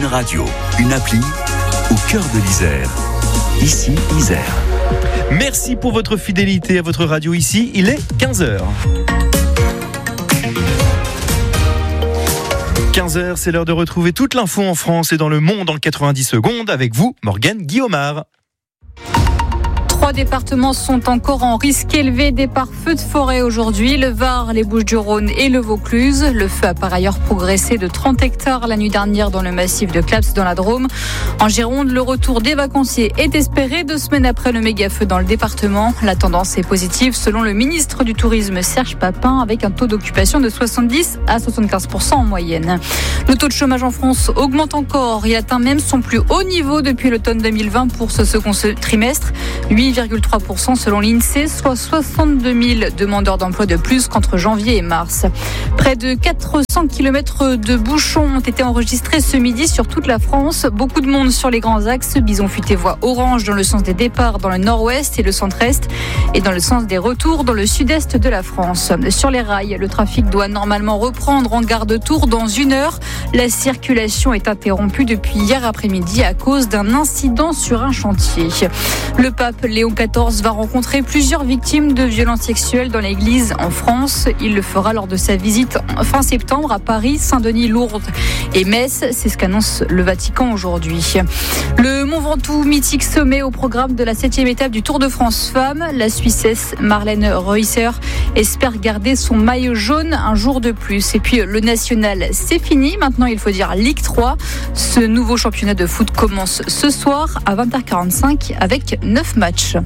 une radio, une appli au cœur de l'Isère. Ici, Isère. Merci pour votre fidélité à votre radio ici. Il est 15h. 15h, c'est l'heure de retrouver toute l'info en France et dans le monde en 90 secondes avec vous, Morgane Guillaumard. 3 départements sont encore en risque élevé par feux de forêt aujourd'hui. Le Var, les Bouches-du-Rhône et le Vaucluse. Le feu a par ailleurs progressé de 30 hectares la nuit dernière dans le massif de Claps dans la Drôme. En Gironde, le retour des vacanciers est espéré 2 semaines après le méga-feu dans le département. La tendance est positive selon le ministre du Tourisme Serge Papin avec un taux d'occupation de 70 à 75% en moyenne. Le taux de chômage en France augmente encore. Il atteint même son plus haut niveau depuis l'automne 2020 pour ce second trimestre. 8,3% selon l'INSEE, soit 62 000 demandeurs d'emploi de plus qu'entre janvier et mars. Près de 400 km de bouchons ont été enregistrés ce midi sur toute la France. Beaucoup de monde sur les grands axes. Bison futé voie orange dans le sens des départs dans le nord-ouest et le centre-est et dans le sens des retours dans le sud-est de la France. Sur les rails, le trafic doit normalement reprendre en gare de Tours dans 1 heure. La circulation est interrompue depuis hier après-midi à cause d'un incident sur un chantier. Le pape Léon XIV va rencontrer plusieurs victimes de violences sexuelles dans l'église en France. Il le fera lors de sa visite fin septembre à Paris, Saint-Denis, Lourdes et Metz. C'est ce qu'annonce le Vatican aujourd'hui. Le Mont Ventoux, mythique sommet au programme de la 7e étape du Tour de France Femmes. La Suissesse Marlène Reusser espère garder son maillot jaune un jour de plus. Et puis le national, c'est fini. Maintenant, il faut dire Ligue 3. Ce nouveau championnat de foot commence ce soir à 20h45 avec 9 matchs.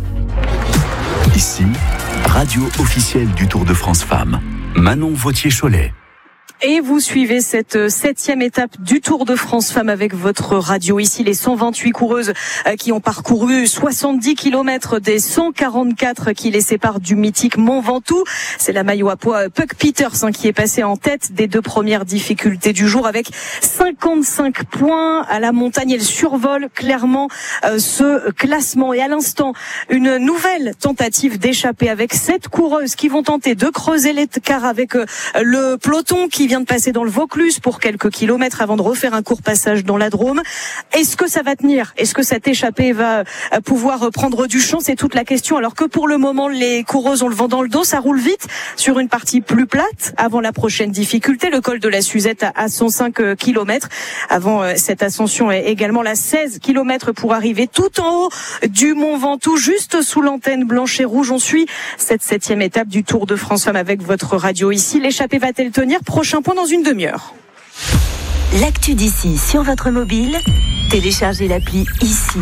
Ici, radio officielle du Tour de France Femmes. Manon Vautier-Cholet. Et vous suivez cette 7e étape du Tour de France Femmes avec votre radio. Ici, les 128 coureuses qui ont parcouru 70 km des 144 qui les séparent du mythique Mont Ventoux. C'est la maillot à poids Puck Peters qui est passée en tête des 2 premières difficultés du jour avec 55 points à la montagne. Elle survole clairement ce classement. Et à l'instant, une nouvelle tentative d'échapper avec 7 coureuses qui vont tenter de creuser l'écart avec le peloton qui vient de passer dans le Vaucluse pour quelques kilomètres avant de refaire un court passage dans la Drôme. Est-ce que ça va tenir? Est-ce que cette échappée va pouvoir prendre du champ? C'est toute la question. Alors que pour le moment, les coureuses ont le vent dans le dos. Ça roule vite sur une partie plus plate avant la prochaine difficulté, le col de la Suzette à 105 km. Avant cette ascension également la 16 km pour arriver tout en haut du Mont Ventoux, juste sous l'antenne blanche et rouge. On suit cette 7e étape du Tour de France Femmes avec votre radio ici. L'échappée va-t-elle tenir? Prochain point dans une demi-heure. L'actu d'ici sur votre mobile, téléchargez l'appli ici.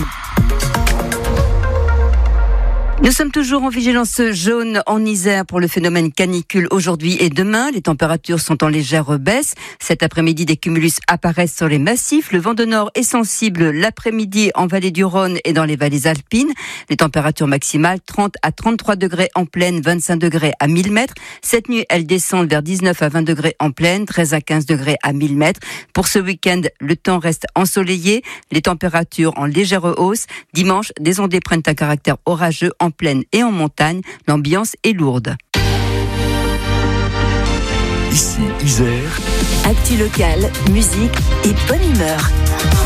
Nous sommes toujours en vigilance jaune en Isère pour le phénomène canicule aujourd'hui et demain. Les températures sont en légère baisse. Cet après-midi, des cumulus apparaissent sur les massifs. Le vent de nord est sensible l'après-midi en vallée du Rhône et dans les vallées alpines. Les températures maximales 30 à 33 degrés en plaine, 25 degrés à 1000 mètres. Cette nuit, elles descendent vers 19 à 20 degrés en plaine, 13 à 15 degrés à 1000 mètres. Pour ce week-end, le temps reste ensoleillé. Les températures en légère hausse. Dimanche, des ondées prennent un caractère orageux en plaine et en montagne, l'ambiance est lourde. Ici, Isère. Actu locale, musique et bonne humeur.